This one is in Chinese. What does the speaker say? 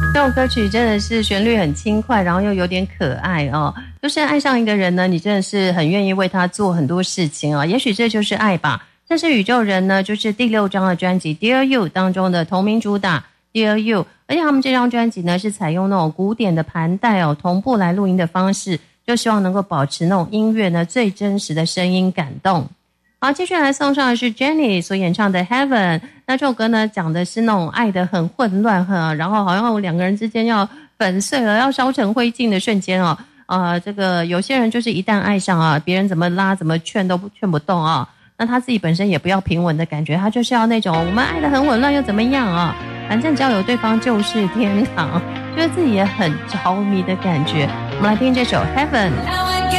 这首歌曲真的是旋律很轻快，然后又有点可爱哦。就是爱上一个人呢，你真的是很愿意为他做很多事情啊，也许这就是爱吧。这是宇宙人呢，就是第6张的专辑 Dear You 当中的同名主打 Dear You， 而且他们这张专辑呢是采用那种古典的盘带哦同步来录音的方式，就希望能够保持那种音乐呢最真实的声音感动。好，继续来送上的是 Jenny 所演唱的 Heaven。 那这首歌呢讲的是那种爱得很混乱然后好像两个人之间要粉碎了，要烧成灰烬的瞬间哦。这个有些人就是一旦爱上啊，别人怎么拉怎么劝都劝不动啊。那他自己本身也不要平稳的感觉，他就是要那种我们爱得很混乱又怎么样啊，反正只要有对方就是天堂，觉得自己也很着迷的感觉。我们来听这首 Heaven。